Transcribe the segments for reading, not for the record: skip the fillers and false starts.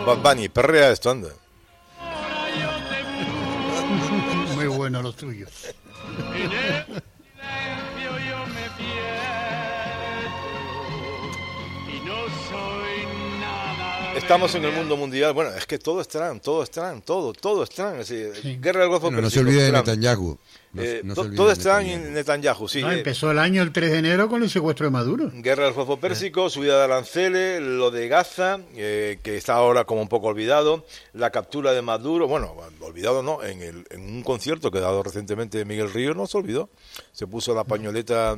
Bad Bunny, perrea esto, anda. Muy bueno los tuyos. Estamos en el mundo mundial. Bueno, es que todo es Trump. Es decir, Sí. Guerra del Golfo Bueno, no se Pérsico, olvide de Trump. Netanyahu. No se olvide Todo de es Trump y Netanyahu. Netanyahu, sí. No, empezó el año el 3 de enero con el secuestro de Maduro. Guerra del Golfo Pérsico, subida de aranceles, lo de Gaza, que está ahora como un poco olvidado, la captura de Maduro, bueno, olvidado no, en un concierto que ha dado recientemente Miguel Ríos no se olvidó, se puso la pañoleta,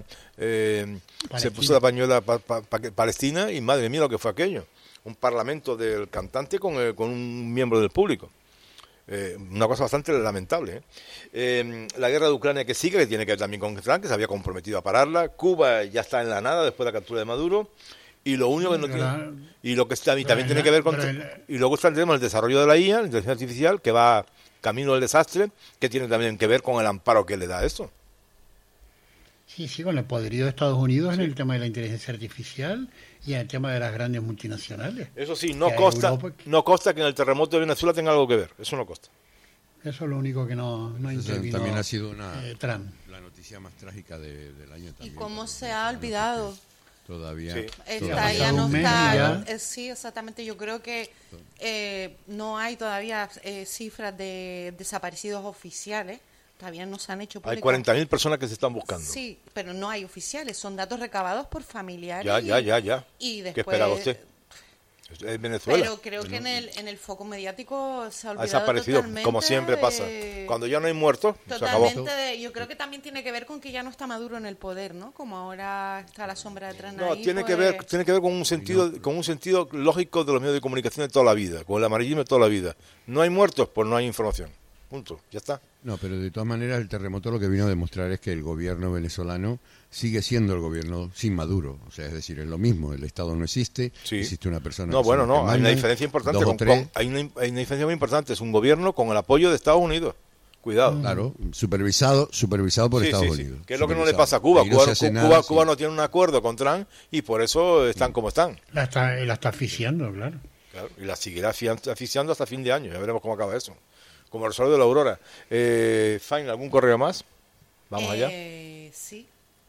palestina y madre mía lo que fue aquello, un parlamento del cantante con un miembro del público. Una cosa bastante lamentable. La guerra de Ucrania que sigue, que tiene que ver también con Trump, que se había comprometido a pararla. Cuba ya está en la nada después de la captura de Maduro. Y lo único que no tiene. Y lo que está, y también tiene que ver con. Y luego tenemos el desarrollo de la IA, la inteligencia artificial, que va camino del desastre, que tiene también que ver con el amparo que le da esto. Sí, con el poderío de Estados Unidos en el tema de la inteligencia artificial y en el tema de las grandes multinacionales. Eso sí, no consta que en el terremoto de Venezuela tenga algo que ver. Eso no consta. Eso es lo único que no intervino. También ha sido Trump. la noticia más trágica del año también. ¿Y cómo se ha olvidado? Todavía. Sí. Esta ya no está. Sí, exactamente. Yo creo que no hay todavía cifras de desaparecidos oficiales. Todavía no se han hecho Hay públicas. 40.000 personas que se están buscando. Sí, pero no hay oficiales. Son datos recabados por familiares. Ya. Y después, ¿Qué esperaba usted? Es Venezuela. Pero creo que en el foco mediático se ha olvidado Ha desaparecido, totalmente como siempre pasa. Cuando ya no hay muertos, se acabó. Totalmente. Yo creo que también tiene que ver con que ya no está Maduro en el poder, ¿no? Como ahora está la sombra de Trump. No, ahí, tiene pues, que ver con un sentido lógico de los medios de comunicación de toda la vida, con el amarillismo de toda la vida. No hay muertos, pues no hay información. Punto, ya está. No, pero de todas maneras el terremoto lo que vino a demostrar es que el gobierno venezolano sigue siendo el gobierno sin Maduro. O sea, es decir, es lo mismo, el Estado no existe, Sí. existe una persona No, que bueno, son los que no, hay una mandan, diferencia importante. dos o tres. Hay una diferencia muy importante. Es un gobierno con el apoyo de Estados Unidos. Cuidado. Claro, supervisado por Sí, Estados sí. Unidos. Que es lo que no le Supervisado. pasa a Cuba. Ahí no se hace nada, sí. Cuba no tiene un acuerdo con Trump y por eso están como están. La está asfixiando, claro. Claro, y la seguirá asfixiando hasta fin de año. Ya veremos cómo acaba eso. Como el sol de la aurora. Fain, ¿algún correo más? Vamos allá. Sí.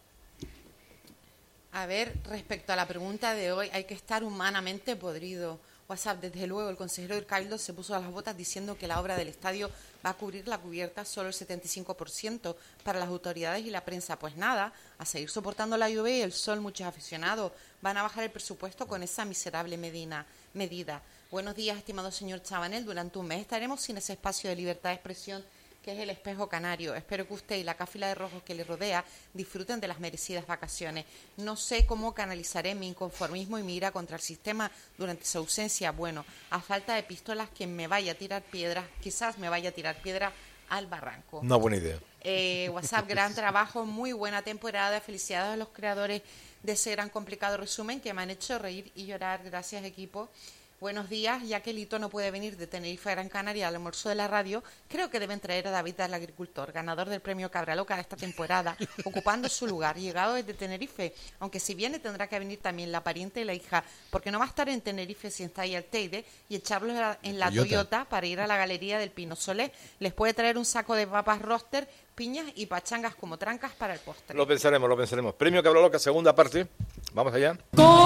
A ver, respecto a la pregunta de hoy, hay que estar humanamente podrido. WhatsApp, desde luego, el consejero del Cabildo se puso a las botas diciendo que la obra del estadio va a cubrir la cubierta solo el 75% para las autoridades y la prensa. Pues nada, a seguir soportando la lluvia y el sol, muchos aficionados van a bajar el presupuesto con esa miserable medida. Buenos días, estimado señor Chabanel. Durante un mes estaremos sin ese espacio de libertad de expresión que es el espejo canario. Espero que usted y la cáfila de rojos que le rodea disfruten de las merecidas vacaciones. No sé cómo canalizaré mi inconformismo y mi ira contra el sistema durante su ausencia. Bueno, a falta de pistolas, quien me vaya a tirar piedras, quizás me vaya a tirar piedra al barranco. Una buena idea. WhatsApp, gran trabajo, muy buena temporada. Felicidades a los creadores de ese gran complicado resumen que me han hecho reír y llorar. Gracias, equipo. Buenos días, ya que Lito no puede venir de Tenerife a Gran Canaria al almuerzo de la radio, creo que deben traer a David el agricultor, ganador del premio Cabraloca de esta temporada, ocupando su lugar, llegado desde Tenerife, aunque si viene tendrá que venir también la pariente y la hija, porque no va a estar en Tenerife si está ahí al Teide, y echarlos en la Toyota para ir a la galería del Pino Solé. Les puede traer un saco de papas roster, piñas y pachangas como trancas para el postre. Lo pensaremos. Premio Cabraloca, segunda parte. Vamos allá.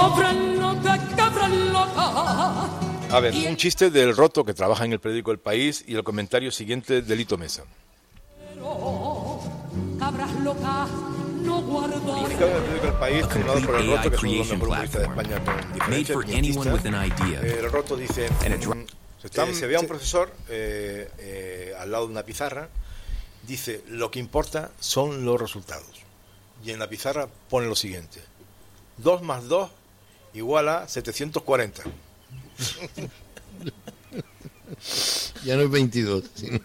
A ver, un chiste del Roto que trabaja en el periódico El País y el comentario siguiente de Lito Mesa. Publicado en el periódico El País, firmado por El Roto, que es uno de los mejores humoristas de España con diferencia. El Roto dice, se ve a un profesor al lado de una pizarra, dice, lo que importa son los resultados. Y en la pizarra pone lo siguiente: 2 más 2 igual a 740. Ya no es 22. Sino...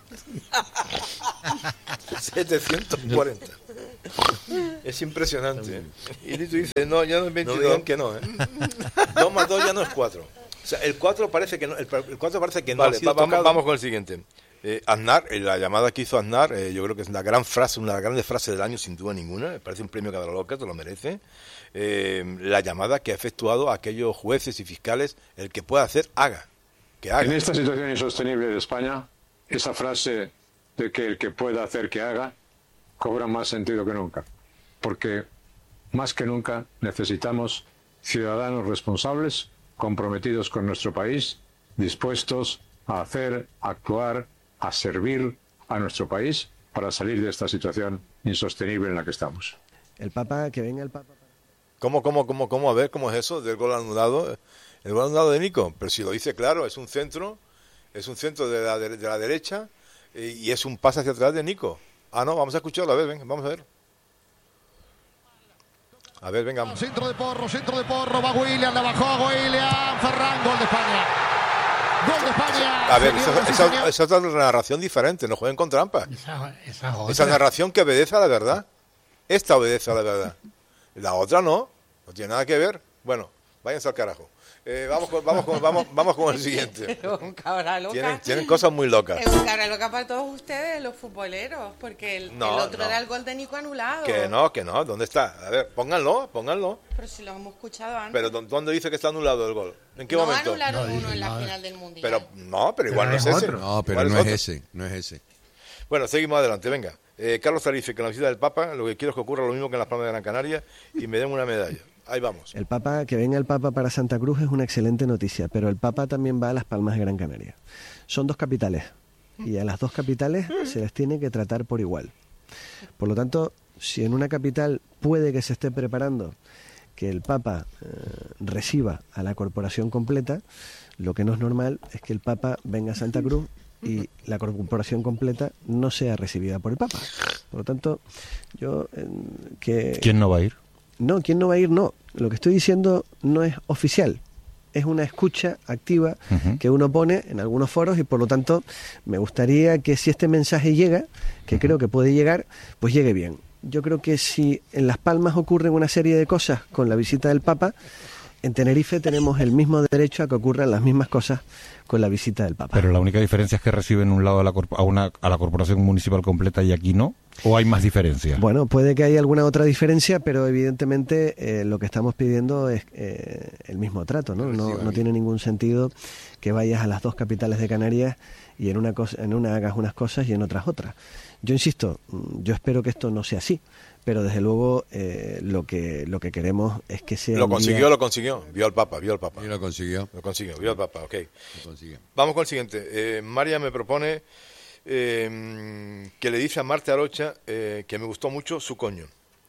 740. Es impresionante. Y tú dices, no, ya no es 22, no, que no, 2 más 2 ya no es 4. O sea, el 4 parece que no. El 4 parece que no. Vale, vamos con el siguiente. Aznar, la llamada que hizo Aznar, yo creo que es una gran frase, una de las grandes frases del año, sin duda ninguna. Me parece un premio Cabraloca, te lo merece. La llamada que ha efectuado a aquellos jueces y fiscales, el que pueda hacer, haga. que haga. En esta situación insostenible de España, esa frase de que el que pueda hacer que haga cobra más sentido que nunca, porque más que nunca necesitamos ciudadanos responsables, comprometidos con nuestro país, dispuestos a hacer, a actuar, a servir a nuestro país para salir de esta situación insostenible en la que estamos. El Papa, que venga el Papa. ¿Cómo? A ver, ¿cómo es eso del gol anulado? El gol anulado de Nico, pero si lo dice claro, es un centro de la derecha y es un pase hacia atrás de Nico. Ah, no, vamos a escucharlo, a ver, venga, vamos a ver. A ver, venga. Centro de Porro, va William, la bajó a William, Ferran, gol de España. Gol de España. A ver, esa es otra narración diferente, no jueguen con trampa. Esa narración que obedece a la verdad. Esta obedece a la verdad. La otra no tiene nada que ver. Bueno, váyanse al carajo. Vamos con el siguiente. Un cabra loca. Tienen cosas muy locas. Es un cabra loca para todos ustedes, los futboleros, porque el otro era el gol de Nico anulado. Que no, ¿dónde está? A ver, pónganlo. Pero si lo hemos escuchado antes. Pero ¿dónde dice que está anulado el gol? ¿En qué momento? Anularon uno en la final del Mundial. Pero igual no es ese. No, pero no es ese. Bueno, seguimos adelante, venga. Carlos Tarife, que en la visita del Papa, lo que quiero es que ocurra lo mismo que en las Palmas de Gran Canaria y me den una medalla. Ahí vamos. El Papa, que venga el Papa para Santa Cruz es una excelente noticia, pero el Papa también va a las Palmas de Gran Canaria. Son 2 capitales y a las 2 capitales se les tiene que tratar por igual. Por lo tanto, si en una capital puede que se esté preparando que el Papa reciba a la corporación completa, lo que no es normal es que el Papa venga a Santa Cruz y la corporación completa no sea recibida por el Papa. Por lo tanto, ¿Quién no va a ir? No, ¿quién no va a ir? No. Lo que estoy diciendo no es oficial. Es una escucha activa que uno pone en algunos foros y por lo tanto me gustaría que si este mensaje llega, que creo que puede llegar, pues llegue bien. Yo creo que si en Las Palmas ocurren una serie de cosas con la visita del Papa, en Tenerife tenemos el mismo derecho a que ocurran las mismas cosas con la visita del Papa. Pero la única diferencia es que reciben un lado a la corporación municipal completa y aquí no, ¿o hay más diferencias? Bueno, puede que haya alguna otra diferencia, pero evidentemente lo que estamos pidiendo es el mismo trato, ¿no? No tiene ningún sentido que vayas a las 2 capitales de Canarias y en una hagas unas cosas y en otras otras. Yo insisto, yo espero que esto no sea así, pero desde luego lo que queremos es que sea... Lo consiguió. Vio al Papa. Y lo consiguió. Vio al Papa, ok. Lo consiguió. Vamos con el siguiente. María me propone que le dice a Marta Arocha que me gustó mucho su coño.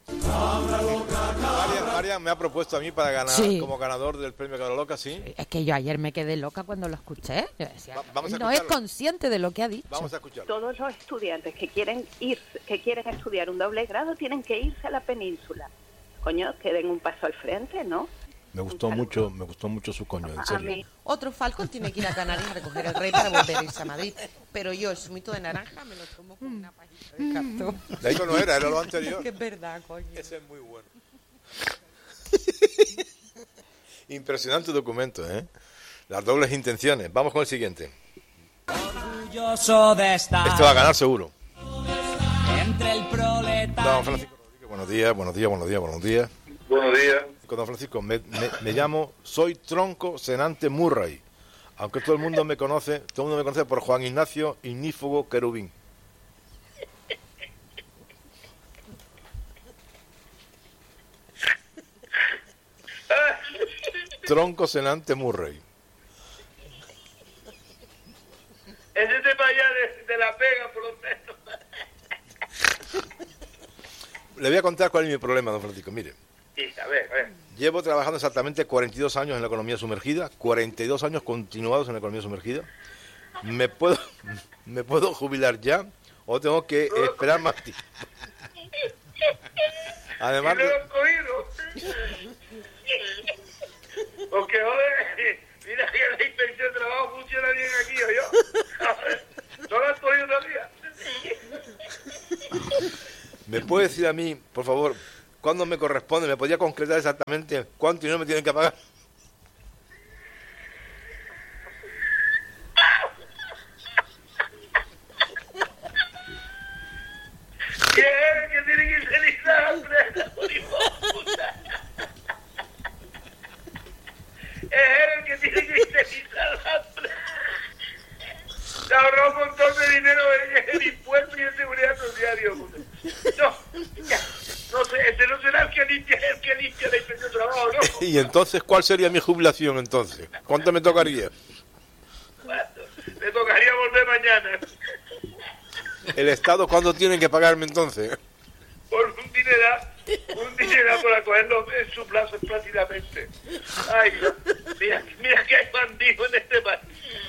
María me ha propuesto a mí para ganar como ganador del premio Cabra Loca, ¿sí? Es que yo ayer me quedé loca cuando lo escuché. Yo decía, no es consciente de lo que ha dicho. Vamos a escucharlo. Todos los estudiantes que quieren estudiar un doble grado tienen que irse a la península. Coño, que den un paso al frente, ¿no? Me gustó mucho su coño, en serio. Otro Falcon tiene que ir a Canarias a recoger el rey para volver a irse a Madrid. Pero yo el zumito de naranja me lo tomo con una pajita de cartón. De ahí no era lo anterior. Que es verdad, coño. Ese es muy bueno. Impresionante documento, ¿eh? Las dobles intenciones. Vamos con el siguiente. Orgulloso de estar. Este va a ganar seguro. Entre el proletario. Don Francisco Rodríguez, buenos días. Buenos días. Don Francisco, me llamo, soy Tronco Senante Murray, aunque todo el mundo me conoce por Juan Ignacio Ignífugo Querubín. Tronco Senante Murray. Ese tema ya de la pega, por lo menos. Le voy a contar cuál es mi problema, don Francisco, mire. Sí, a ver. Llevo trabajando exactamente 42 años en la economía sumergida, 42 años continuados en la economía sumergida. ¿Me puedo jubilar o tengo que esperar más tiempo? Además ¿Y lo has cogido? Porque, joder, mira que la inspección de trabajo funciona bien aquí, ¿o yo? ¿No lo has cogido todavía? ¿Me puede decir a mí, por favor, cuándo me corresponde? ¿Me podría concretar exactamente cuánto dinero me tienen que pagar? ¿Quién es el que tiene que utilizar hambre? Es él el que tiene que utilizar hambre. Y entonces, ¿cuál sería mi jubilación entonces? ¿Cuánto me tocaría? Bueno, me tocaría volver mañana. ¿El Estado cuándo tiene que pagarme entonces? Por un dineral por acogerlo en su plazo plácidamente. Ay, mira que hay bandidos en este país.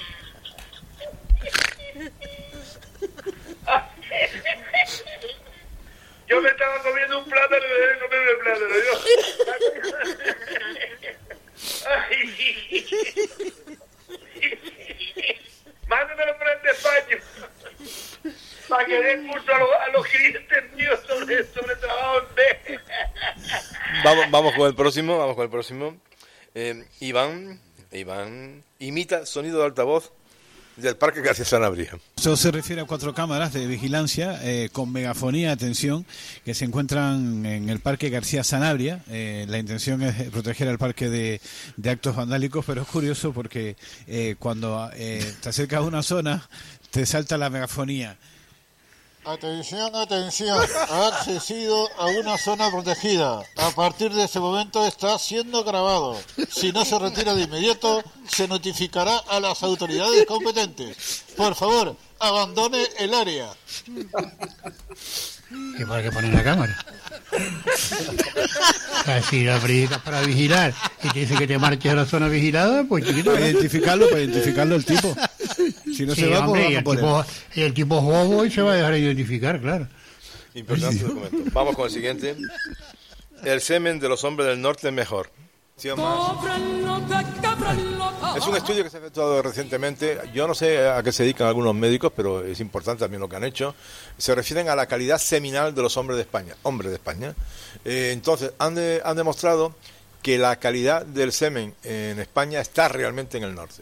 Yo me estaba comiendo un plátano y me dejé comerme el plátano. Mándamelo por el despacho para que den curso a los clientes míos sobre trabajo en B. Vamos con el próximo. Iván imita sonido de altavoz del Parque García Sanabria. Esto se refiere a 4 cámaras de vigilancia con megafonía, atención, que se encuentran en el Parque García Sanabria. La intención es proteger al parque de actos vandálicos, pero es curioso porque cuando te acercas a una zona, te salta la megafonía. Atención, atención, ha accedido a una zona protegida. A partir de ese momento está siendo grabado. Si no se retira de inmediato, se notificará a las autoridades competentes. Por favor, abandone el área. ¿Qué para qué ponen la cámara? Si la predicas para vigilar y te dice que te marches a la zona vigilada, pues chiquito. Para identificarlo el tipo. Si no Sí, se va, hombre, pues vamos a poner. y el tipo es bobo y se va a dejar identificar, claro. Importante documento. Vamos con el siguiente. El semen de los hombres del norte es mejor. ¿Sí o más? Es un estudio que se ha efectuado recientemente. Yo no sé a qué se dedican algunos médicos, pero es importante también lo que han hecho. Se refieren a la calidad seminal de los hombres de España. Entonces, han demostrado que la calidad del semen en España está realmente en el norte.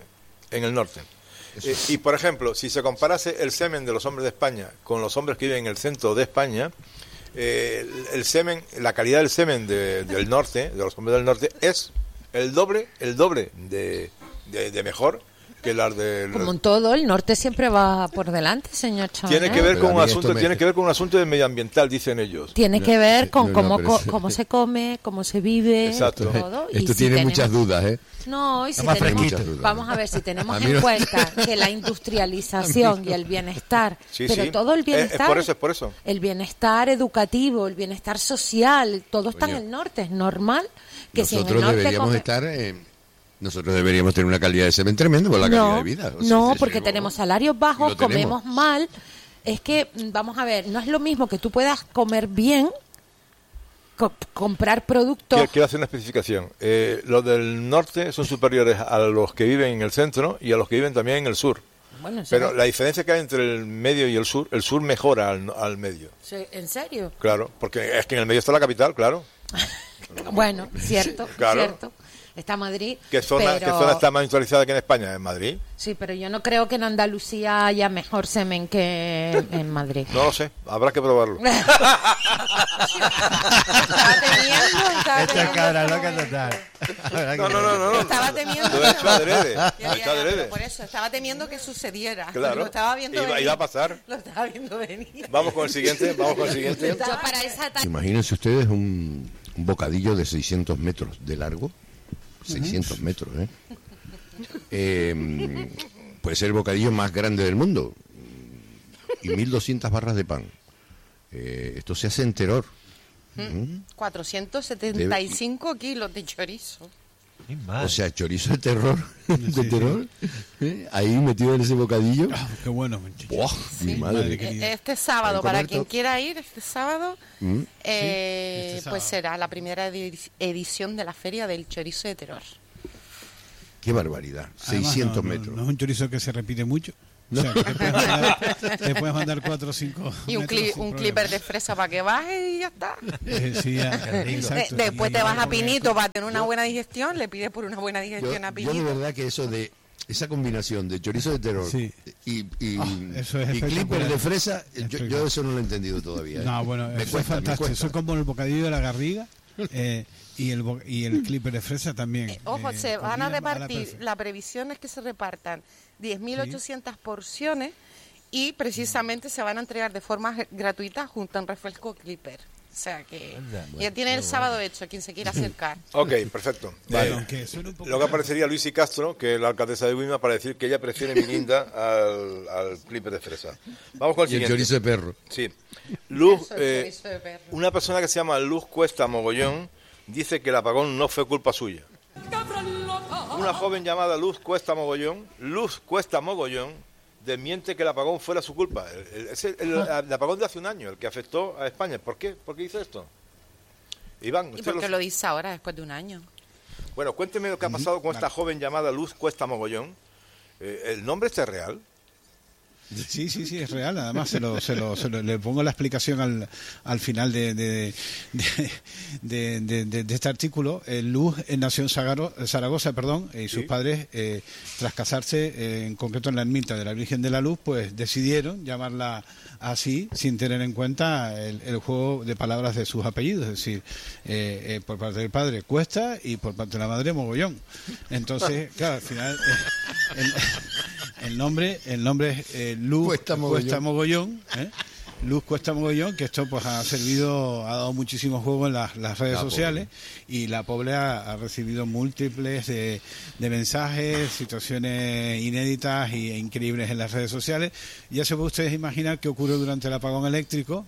Y, por ejemplo, si se comparase el semen de los hombres de España con los hombres que viven en el centro de España, el semen, la calidad del semen del norte, de los hombres del norte, es el doble de mejor que las del... Como en todo, el norte siempre va por delante, señor Chávez. Tiene que ver con un asunto de medioambiental, dicen ellos. Tiene que ver con cómo se come, cómo se vive, exacto, todo. Esto tiene muchas dudas, ¿eh? No, y si vamos a ver, si tenemos en cuenta que la industrialización y el bienestar, todo el bienestar, es por eso. El bienestar educativo, el bienestar social, todo está en el norte, es normal que nosotros si en el norte deberíamos nosotros deberíamos tener una calidad de semen tremenda por la calidad de vida. Porque tenemos salarios bajos, comemos mal. Es que, vamos a ver, no es lo mismo que tú puedas comer bien, comprar productos... Quiero hacer una especificación. Los del norte son superiores a los que viven en el centro y a los que viven también en el sur. Bueno, pero la diferencia que hay entre el medio y el sur mejora al medio. ¿En serio? Claro, porque es que en el medio está la capital, claro. Bueno, cierto, claro. Cierto. Está Madrid. ¿Qué zona está más industrializada que en España? ¿En Madrid? Sí, pero yo no creo que en Andalucía haya mejor semen que en Madrid. No lo sé, habrá que probarlo. Esta cara loca total. No. Estaba temiendo. Lo he hecho adrede. Por eso, estaba temiendo que sucediera. Claro. Lo estaba viendo venir. Iba a pasar. Lo estaba viendo venir. Vamos con el siguiente. Yo para esa Imagínense ustedes un bocadillo de 600 metros de largo. 600 metros, puede ser el bocadillo más grande del mundo y 1.200 barras de pan. Esto se hace en Teror. 475 kilos de chorizo. O sea, chorizo de terror, ahí metido en ese bocadillo. Qué bueno. ¡Buah! Mi madre. Este sábado, para quien quiera ir, este sábado, sábado. pues será la primera edición de la Feria del Chorizo de Teror. ¡Qué barbaridad! Además, 600 metros. No es un chorizo que se repite mucho. No. O sea, que te puedes mandar 4 o 5 y un clipper de fresa para que baje y ya está. Exacto. Después te vas a Pinito para tener una buena digestión, le pides por una buena digestión a Pinito. Yo de verdad que esa combinación de chorizo de terror y clipper de fresa, yo eso no lo he entendido todavía. No, bueno, eso es fantástico. Eso es como el bocadillo de la Garriga. Y el clipper de fresa también. Ojo, se van a repartir, la previsión es que se repartan 10.800 porciones y precisamente se van a entregar de forma gratuita junto a un refresco clipper. O sea que ya tiene el sábado hecho, quien se quiera acercar. Ok, perfecto. Vale. Lo que aparecería Luis y Castro, que es la alcaldesa de Guima, para decir que ella prefiere mi linda al clipe de fresa. Vamos con el siguiente. Y el chorizo de perro. Sí. Luz, una persona que se llama Luz Cuesta Mogollón dice que el apagón no fue culpa suya. Una joven llamada Luz Cuesta Mogollón, desmiente que el apagón fuera su culpa. El apagón de hace un año, el que afectó a España. ¿Por qué? ¿Por qué dice esto? Iván, ¿y por qué lo dice ahora, después de un año? Bueno, cuénteme lo que ha pasado con esta joven llamada Luz Cuesta Mogollón. ¿El nombre este es real? Sí, es real. Además, le pongo la explicación al final de este artículo. Luz nació en Zaragoza, y sus padres, tras casarse, en concreto en la ermita de la Virgen de la Luz, pues decidieron llamarla así, sin tener en cuenta el juego de palabras de sus apellidos, es decir, por parte del padre Cuesta y por parte de la madre Mogollón. Entonces, claro, al final el nombre es Luz Cuesta Mogollón, Luz Cuesta Mogollón, que esto pues ha dado muchísimo juego en las redes sociales, y la pobre ha recibido múltiples de mensajes, situaciones inéditas e increíbles en las redes sociales. Ya se puede ustedes imaginar qué ocurrió durante el apagón eléctrico.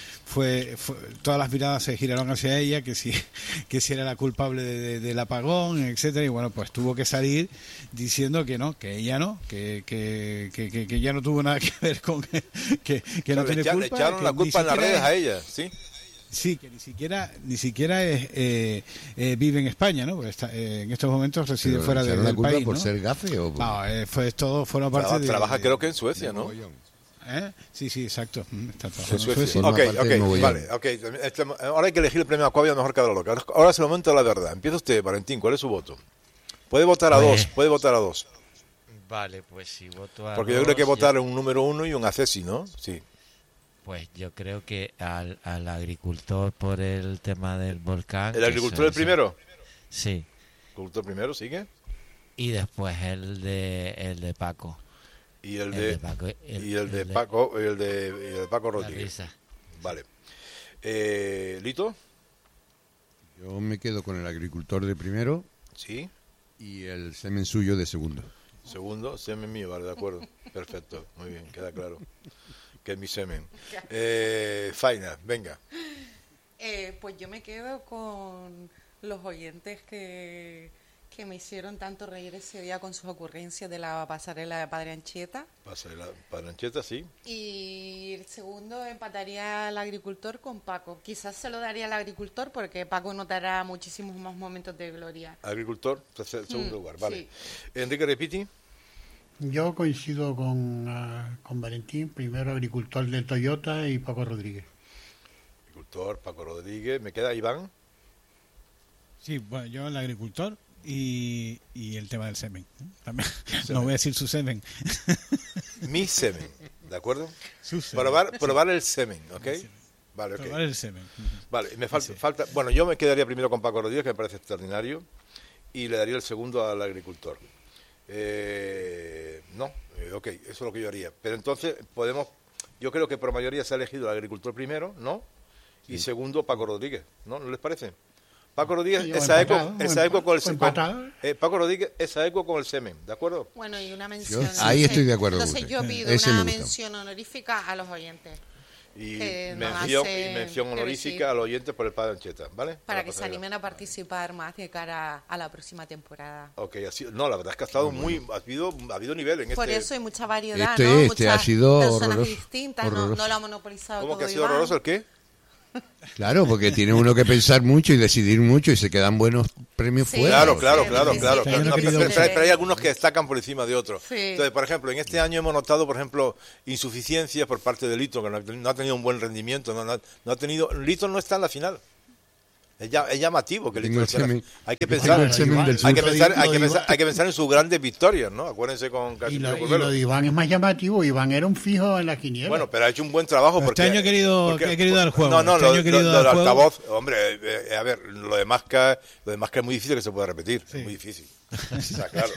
Todas las miradas se giraron hacia ella, que si era la culpable del apagón, etcétera, y bueno, pues tuvo que salir diciendo que no, que ella no, que ella no tuvo nada que ver con que no tiene culpa. Le echaron la culpa en las redes a ella, ¿sí? Sí, que ni siquiera vive en España, ¿no? Porque en estos momentos reside fuera del la culpa país, por ¿no? ser gafe o No, forma parte trabaja creo que en Suecia, ¿no? Sí, exacto. Está en Suecia. Vale. Ahora hay que elegir el premio Aquavia mejor que la loca. Ahora es el momento de la verdad. Empieza usted, Valentín. ¿Cuál es su voto? Puede votar a dos. Vale, pues si voto a porque yo creo que votar un número 1 y un accesi, ¿no? Sí. Pues yo creo que al agricultor por el tema del volcán. ¿El agricultor el primero? Sí. ¿El agricultor primero sigue? Y después el de Paco. Y el de Paco Rodríguez. Vale. ¿Lito? Yo me quedo con el agricultor de primero. Sí. Y el semen suyo de segundo. Segundo, semen mío, vale, de acuerdo. Perfecto, muy bien, queda claro. Que es mi semen. Faina, venga. Pues yo me quedo con los oyentes que me hicieron tanto reír ese día con sus ocurrencias de la pasarela de Padre Anchieta. Pasarela Padre Anchieta, sí. Y el segundo empataría al agricultor con Paco. Quizás se lo daría al agricultor porque Paco notará muchísimos más momentos de gloria. Agricultor, segundo lugar, vale. Sí. Enrique, repite. Yo coincido con Valentín, primero agricultor de Toyota y Paco Rodríguez. Agricultor, Paco Rodríguez. ¿Me queda Iván? Sí, bueno, yo el agricultor y el tema del semen. También. No voy a decir su semen. Mi semen, ¿de acuerdo? Probar el semen, ¿ok? Vale, ok. Probar el semen. Vale, me falta... Bueno, yo me quedaría primero con Paco Rodríguez, que me parece extraordinario, y le daría el segundo al agricultor. Ok, eso es lo que yo haría. Pero entonces yo creo que por mayoría se ha elegido el agricultor primero, ¿no? Y segundo Paco Rodríguez, ¿no? ¿No les parece? Paco Rodríguez es aequo con el semen. Paco Rodríguez es aequo con el semen, ¿de acuerdo? Bueno, y una mención. Ahí estoy de acuerdo. Entonces yo pido una mención honorífica a los oyentes. Y mención honorífica a los oyentes por el Padre Anchieta, ¿vale? Para que se animen a participar más de cara a la próxima temporada. Ok, la verdad es que ha estado ha habido nivel en por eso hay mucha variedad, Muchas ha sido personas horroroso, distintas, horroroso. No lo ha monopolizado ¿Cómo todo que ha sido Iván? horroroso el qué? Claro, porque tiene uno que pensar mucho y decidir mucho y se quedan buenos premios fuera. Claro. Pero hay algunos que destacan por encima de otros. Sí. Entonces, por ejemplo, en este año hemos notado, insuficiencias por parte de Lito, que no ha tenido un buen rendimiento. Lito no está en la final. Es llamativo que Lito hay que pensar en sus grandes victorias, ¿no? Acuérdense con Casimiro y lo de Iván es más llamativo. Iván era un fijo en la quiniela. Bueno, pero ha hecho un buen trabajo porque este año ha querido dar juego. Lo del altavoz, hombre, a ver, lo de Masca es muy difícil que se pueda repetir, es muy difícil. O sea, claro,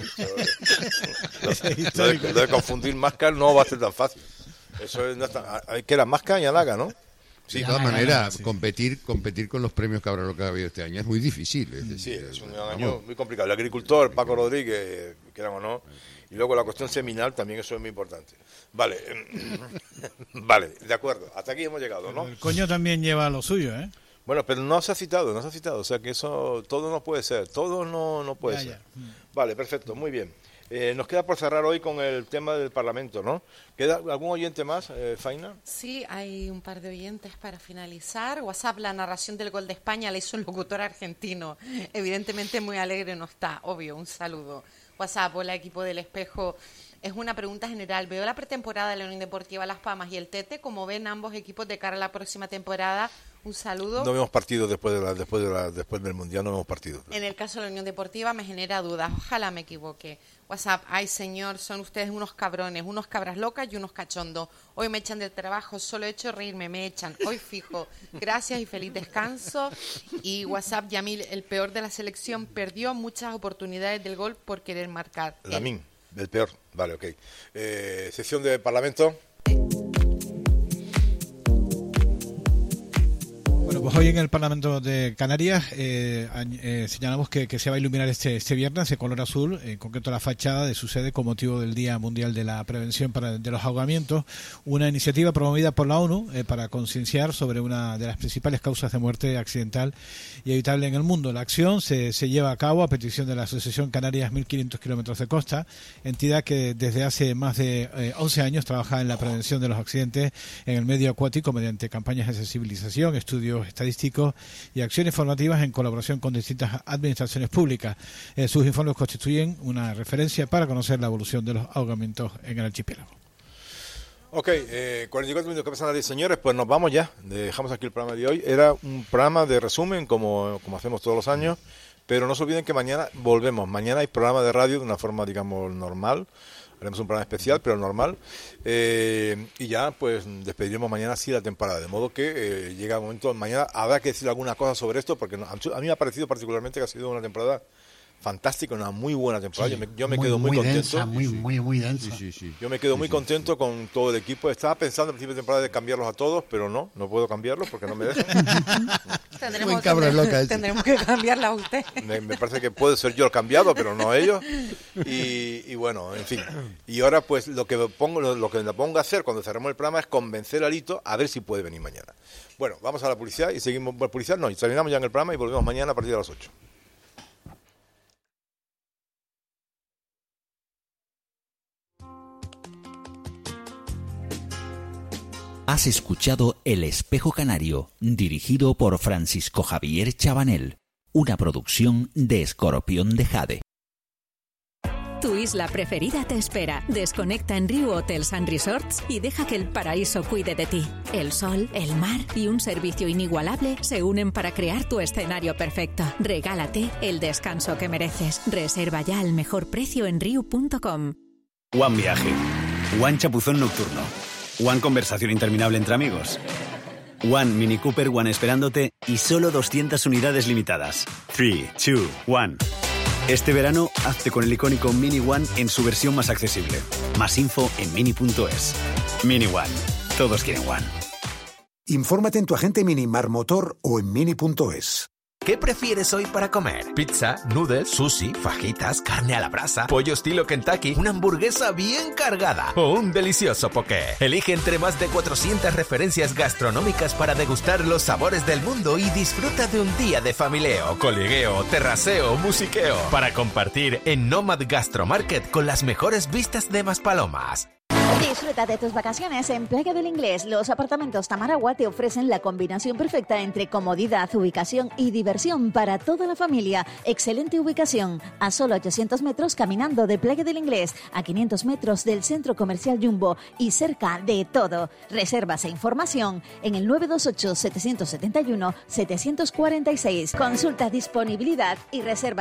lo de confundir Masca no va a ser tan fácil. Eso es que era Masca y Alaga, ¿no? Sí, de todas maneras, competir con los premios Cabral que ha habido este año es muy difícil. Es decir, sí, es un año muy complicado. El agricultor, Paco Rodríguez, quieran o no, y luego la cuestión seminal también, eso es muy importante. Vale, vale, de acuerdo. Hasta aquí hemos llegado, ¿no? El coño también lleva lo suyo, ¿eh? Bueno, pero no se ha citado, o sea que eso todo no puede ser, todo no puede ser. Vale, perfecto, muy bien. Nos queda por cerrar hoy con el tema del Parlamento, ¿no? ¿Queda algún oyente más, Faina? Sí, hay un par de oyentes para finalizar. WhatsApp, la narración del gol de España la hizo un locutor argentino. Evidentemente muy alegre no está, obvio, un saludo. WhatsApp, hola equipo del Espejo. Es una pregunta general. Veo la pretemporada de la Unión Deportiva Las Palmas y el Tete. ¿Cómo ven ambos equipos de cara a la próxima temporada? Un saludo. No vemos partidos después del Mundial, no vemos partidos. En el caso de la Unión Deportiva me genera dudas. Ojalá me equivoque. WhatsApp, ay señor, son ustedes unos cabrones, unos cabras locas y unos cachondos. Hoy me echan del trabajo, solo he hecho reírme, me echan. Hoy fijo. Gracias y feliz descanso. Y WhatsApp, Yamil, el peor de la selección, perdió muchas oportunidades del gol por querer marcar. Lamin, el peor. Vale, ok. Sesión de Parlamento. Bueno, pues hoy en el Parlamento de Canarias señalamos que se va a iluminar este viernes de color azul, en concreto la fachada de su sede con motivo del Día Mundial de la Prevención de los Ahogamientos, una iniciativa promovida por la ONU para concienciar sobre una de las principales causas de muerte accidental y evitable en el mundo. La acción se lleva a cabo a petición de la Asociación Canarias 1500 Kilómetros de Costa, entidad que desde hace más de 11 años trabaja en la prevención de los accidentes en el medio acuático mediante campañas de sensibilización, estudios estadísticos y acciones formativas en colaboración con distintas administraciones públicas. Sus informes constituyen una referencia para conocer la evolución de los ahogamientos en el archipiélago. Ok, 44 minutos que pasan a 10, señores, pues nos vamos ya. Dejamos aquí el programa de hoy. Era un programa de resumen, como hacemos todos los años, pero no se olviden que mañana volvemos. Mañana hay programa de radio de una forma, digamos, normal. Haremos un programa especial, pero normal. Y ya, pues, despediremos mañana sí la temporada. De modo que llega el momento, mañana habrá que decir alguna cosa sobre esto, porque a mí me ha parecido particularmente que ha sido una temporada fantástica, una muy buena temporada. Sí, yo me quedo muy contento. Densa, muy densa. Sí. Yo me quedo muy contento con todo el equipo. Estaba pensando al principio de temporada de cambiarlos a todos, pero no puedo cambiarlos porque no me dejan. Tendremos que cambiarla a usted. Me parece que puede ser yo el cambiado, pero no ellos. Y bueno, en fin. Y ahora pues lo que me pongo a hacer cuando cerremos el programa es convencer a Lito a ver si puede venir mañana. Bueno, vamos a la publicidad y seguimos. Bueno, publicidad no, y terminamos ya en el programa y volvemos mañana a partir de las 8. Has escuchado El Espejo Canario, dirigido por Francisco Javier Chabanel, una producción de Escorpión de Jade. Tu isla preferida te espera. Desconecta en Riu Hotels and Resorts y deja que el paraíso cuide de ti. El sol, el mar y un servicio inigualable se unen para crear tu escenario perfecto. Regálate el descanso que mereces. Reserva ya al mejor precio en riu.com. One Viaje. One Chapuzón Nocturno. One Conversación interminable entre amigos. One Mini Cooper One esperándote y solo 200 unidades limitadas. 3, 2, 1. Este verano, hazte con el icónico Mini One en su versión más accesible. Más info en mini.es. Mini One. Todos quieren One. Infórmate en tu agente Minimar Motor o en mini.es. ¿Qué prefieres hoy para comer? ¿Pizza, noodles, sushi, fajitas, carne a la brasa, pollo estilo Kentucky, una hamburguesa bien cargada o un delicioso poké? Elige entre más de 400 referencias gastronómicas para degustar los sabores del mundo y disfruta de un día de familieo, coligueo, terraceo, musiqueo para compartir en Nomad Gastromarket con las mejores vistas de Maspalomas. Disfruta de tus vacaciones en Playa del Inglés. Los apartamentos Tamaragua te ofrecen la combinación perfecta entre comodidad, ubicación y diversión para toda la familia. Excelente ubicación, a solo 800 metros caminando de Playa del Inglés, a 500 metros del Centro Comercial Jumbo y cerca de todo. Reservas e información en el 928-771-746. Consulta disponibilidad y reserva